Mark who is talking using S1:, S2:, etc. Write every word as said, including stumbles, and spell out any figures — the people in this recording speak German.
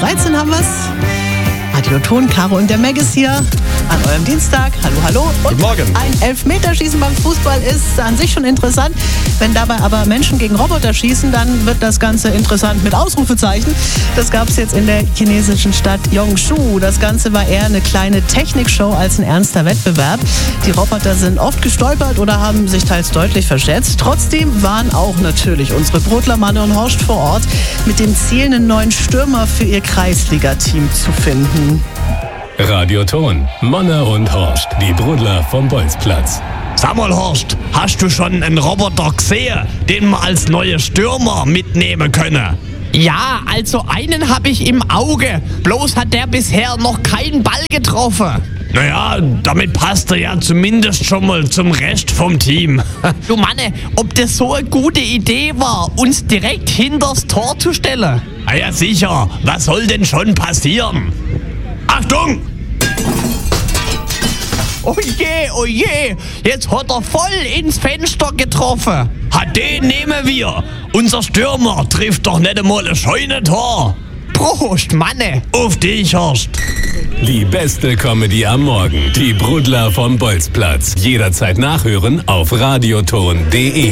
S1: dreizehn haben wir's. Radio Ton, Caro und der Meg ist hier an eurem Dienstag. Hallo, hallo. Und
S2: Guten Morgen.
S1: Ein Elfmeterschießen beim Fußball ist an sich schon interessant. Wenn dabei aber Menschen gegen Roboter schießen, dann wird das Ganze interessant mit Ausrufezeichen. Das gab es jetzt in der chinesischen Stadt Yongshu. Das Ganze war eher eine kleine Technikshow als ein ernster Wettbewerb. Die Roboter sind oft gestolpert oder haben sich teils deutlich verschätzt. Trotzdem waren auch natürlich unsere Brudler Manne und Horst vor Ort mit dem Ziel, einen neuen Stürmer für ihr Kreisliga-Team zu finden.
S3: Radio Ton, Manne und Horst, die Brudler vom Bolzplatz.
S2: Sag mal, Horst, hast du schon einen Roboter gesehen, den wir als neue Stürmer mitnehmen können?
S4: Ja, also einen habe ich im Auge. Bloß hat der bisher noch keinen Ball getroffen.
S2: Naja, damit passt er ja zumindest schon mal zum Rest vom Team.
S4: Du Manne, ob das so eine gute Idee war, uns direkt hinters Tor zu stellen?
S2: Ah ja, sicher. Was soll denn schon passieren? Achtung!
S4: Oh je, oh je, jetzt hat er voll ins Fenster getroffen.
S2: Ha, den nehmen wir. Unser Stürmer trifft doch nicht einmal ein Scheunentor.
S4: Prost, Manne.
S2: Auf dich, Horst.
S3: Die beste Comedy am Morgen. Die Brudler vom Bolzplatz. Jederzeit nachhören auf radioton punkt de.